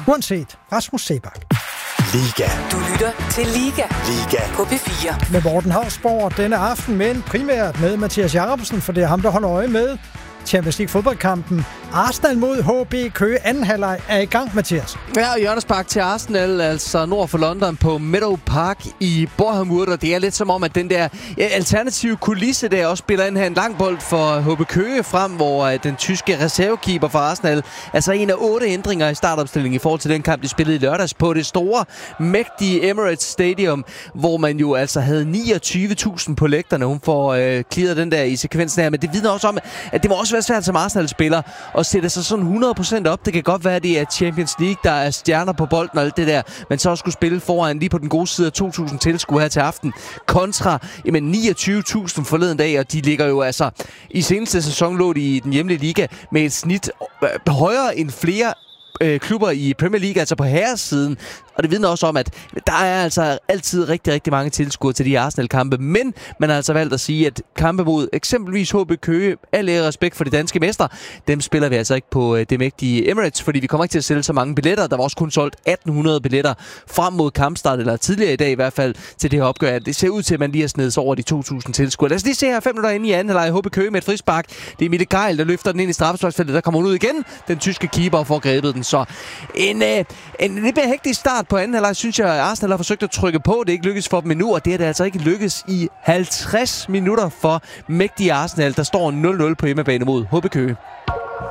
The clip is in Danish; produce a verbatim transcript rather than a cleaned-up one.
Uanset, Rasmus Seebach. Liga. Du lytter til Liga. Liga. På P fire. Med Morten Hausborg denne aften, men primært med Mathias Jacobsen, for det er ham, der holder øje med Champions League fodboldkampen. Arsenal mod H B Køge. Anden halvleg er i gang, Mathias. Ja, og hjørnespark til Arsenal, altså nord for London på Meadow Park i Boreham Wood, og det er lidt som om, at den der ja, alternative kulisse der også spiller ind her. En lang bold for H B Køge frem, hvor uh, den tyske reservekeeper for Arsenal, altså en af otte ændringer i startopstillingen i forhold til den kamp, de spillede i lørdags på det store, mægtige Emirates Stadium, hvor man jo altså havde niogtyve tusind på lægterne. Hun får uh, clearet den der i sekvensen her, men det vidner også om, at det må også være svært som Arsenal-spiller at sætte sig sådan hundrede procent op. Det kan godt være, at det er Champions League, der er stjerner på bolden og alt det der, men så skulle spille foran lige på den gode side af to tusind tilskuere her til aften, kontra jamen, niogtyve tusind forleden dag, og de ligger jo altså i seneste sæson lå de i den hjemlige liga med et snit højere end flere øh, klubber i Premier League, altså på herresiden. Og det vidner også om, at der er altså altid rigtig, rigtig mange tilskuere til de Arsenal-kampe. Men man har altså valgt at sige, at kampe mod eksempelvis H B Køge, al ære respekt for de danske mestre, dem spiller vi altså ikke på det mægtige Emirates, fordi vi kommer ikke til at sælge så mange billetter. Der var også kun solgt atten hundrede billetter frem mod kampstart, eller tidligere i dag i hvert fald, til det her opgør. Det ser ud til, at man lige har snedet sig over de to tusind tilskuere. Lad os lige se her fem minutter inde i anden halvleg. H B Køge med et frispark. Det er Mille Geil, der løfter den ind i straffesparksfeltet. Der kommer hun ud igen. Den tyske keeper får grebet den. Så en, øh, en lidt mere hektisk start på anden halvleg, synes jeg, at Arsenal har forsøgt at trykke på. Det er ikke lykkes for dem endnu, og det er det altså ikke lykkes i halvtreds minutter for mægtige Arsenal, der står nul nul på hjemmebane mod H B Køge.